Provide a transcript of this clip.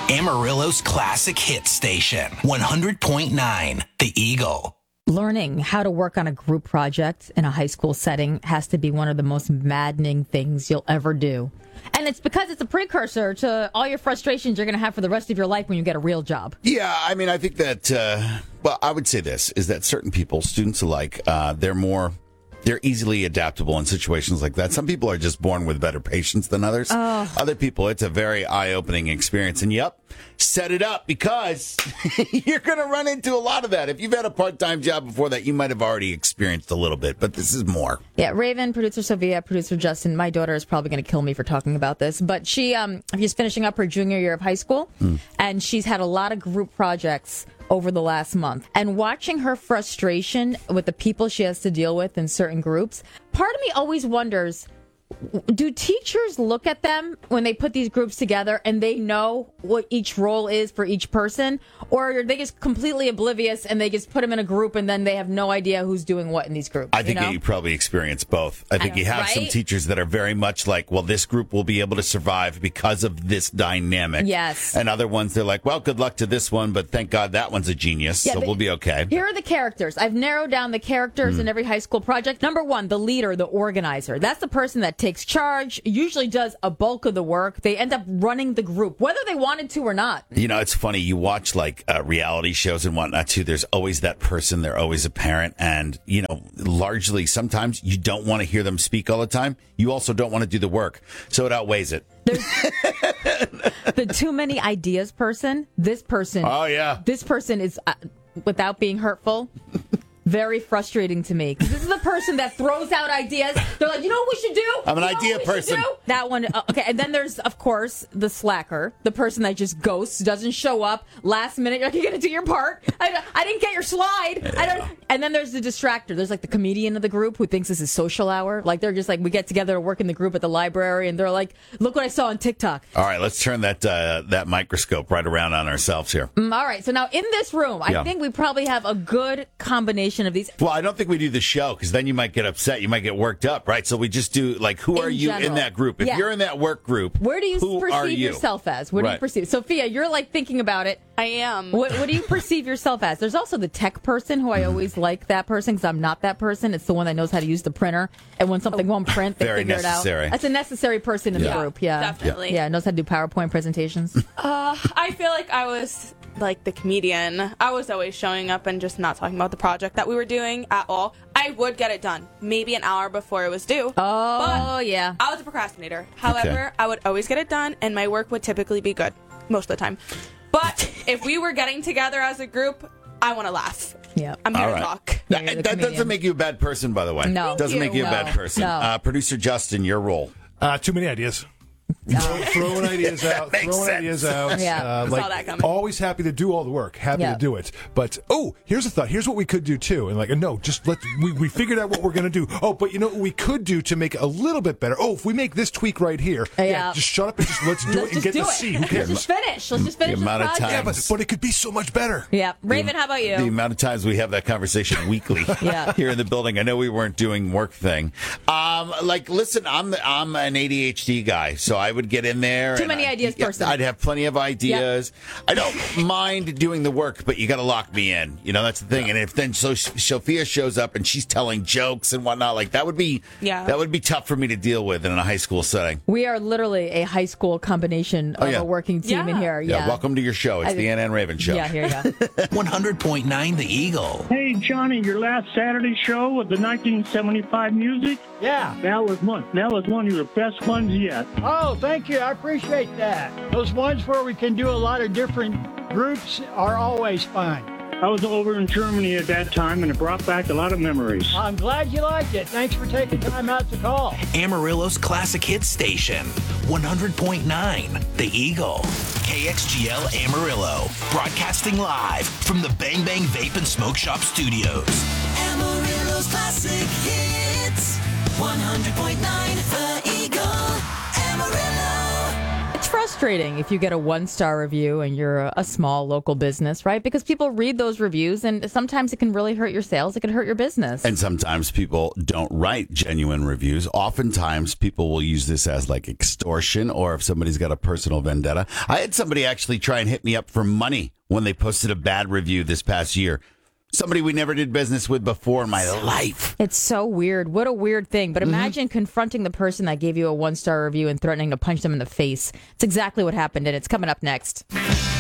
Amarillo's classic hit station, 100.9 The Eagle. Learning how to work on a group project in a high school setting has to be one of the most maddening things you'll ever do. And it's because it's a precursor to all your frustrations you're going to have for the rest of your life when you get a real job. Yeah, I mean, I think that, I would say this, is that certain people, students alike, they're easily adaptable in situations like that. Some people are just born with better patience than others. Oh. Other people, it's a very eye-opening experience. And yep, set it up because you're going to run into a lot of that. If you've had a part-time job before that, you might have already experienced a little bit, but this is more. Yeah, Raven, producer Sophia, producer Justin, my daughter is probably going to kill me for talking about this, but she's finishing up her junior year of high school, and she's had a lot of group projects over the last month. And watching her frustration with the people she has to deal with in certain groups, part of me always wonders, do teachers look at them when they put these groups together and they know what each role is for each person? Or are they just completely oblivious and they just put them in a group and then they have no idea who's doing what in these groups? I think that you probably experience both. I think you have some teachers that are very much like, well, this group will be able to survive because of this dynamic. Yes. And other ones, they're like, well, good luck to this one, but thank God that one's a genius, so we'll be okay. Here are the characters. I've narrowed down the characters in every high school project. Number one, the leader, the organizer. That's the person that takes charge, usually does a bulk of the work. They end up running the group, whether they wanted to or not. You know, it's funny. You watch like reality shows and whatnot too. There's always that person. They're always a parent. And, you know, largely sometimes you don't want to hear them speak all the time. You also don't want to do the work. So it outweighs it. The too many ideas person, this person. Oh, yeah. This person is, without being hurtful, very frustrating to me. Because this is the person that throws out ideas. They're like, you know what we should do? I'm an idea person. That one. Okay. And then there's, of course, the slacker, the person that just ghosts, doesn't show up last minute. You're like, you're going to do your part. I didn't get your slide. Yeah. And then there's the distractor. There's like the comedian of the group who thinks this is social hour. Like they're just like, we get together to work in the group at the library. And they're like, look what I saw on TikTok. All right. Let's turn that microscope right around on ourselves here. All right. So now in this room, I think we probably have a good combination of these. Well, I don't think we do the show because then you might get upset. You might get worked up, right? So we just do like, who are you in that group? If you're in that work group, where do you perceive yourself as? What do you perceive? Sophia, you're like thinking about it. I am. What do you perceive yourself as? There's also the tech person who I always like that person because I'm not that person. It's the one that knows how to use the printer. And when something won't print, they figure it out. That's a necessary person in the group. Yeah, definitely. Yeah, knows how to do PowerPoint presentations. I feel like I was like the comedian. I was always showing up and just not talking about the project that we were doing at all. I would get it done maybe an hour before it was due. Oh, yeah. I was a procrastinator. However, I would always get it done, and my work would typically be good most of the time. But if we were getting together as a group, I want to laugh. Yeah, I'm here to talk. That doesn't make you a bad person, by the way. No. It doesn't make you a bad person. No. Producer Justin, your role. Too many ideas. Throwing ideas out. Yeah. Saw that coming. Always happy to do all the work. Happy to do it. But, here's a thought. Here's what we could do, too. And no, just we figured out what we're going to do. Oh, but you know what we could do to make it a little bit better? Oh, if we make this tweak right here. Yeah. Just shut up and let's do it and get to see. Who cares? Let's just finish The amount of this project. time. But it could be so much better. Yeah. Raven, how about you? The amount of times we have that conversation weekly here in the building. I know we weren't doing work thing. Listen, I'm an ADHD guy, so I would get in there. Too many ideas person. I'd have plenty of ideas. I don't mind doing the work, but you got to lock me in. You know, that's the thing. And if then Sophia shows up and she's telling jokes and whatnot, like that would be tough for me to deal with in a high school setting. We are literally a high school combination of a working team in here. Yeah, welcome to your show. It's the Ann and Raven Show. Yeah, here you go. 100.9 The Eagle. Hey, Johnny, your last Saturday show with the 1975 music? Yeah. That was one of your best ones yet. Oh, thank you. I appreciate that. Those ones where we can do a lot of different groups are always fun. I was over in Germany at that time, and it brought back a lot of memories. I'm glad you liked it. Thanks for taking time out to call. Amarillo's classic hit station, 100.9 The Eagle. KXGL Amarillo, broadcasting live from the Bang Bang Vape and Smoke Shop studios. Amarillo's classic hits, 100.9 The Eagle, Amarillo. It's frustrating frustrating if you get a 1-star review and you're a small local business, right? Because people read those reviews and sometimes it can really hurt your sales. It can hurt your business. And sometimes people don't write genuine reviews. Oftentimes people will use this as like extortion, or if somebody's got a personal vendetta. I had somebody actually try and hit me up for money when they posted a bad review this past year. Somebody we never did business with before in my life. It's so weird. What a weird thing. But imagine confronting the person that gave you a 1-star review and threatening to punch them in the face. It's exactly what happened, and it's coming up next.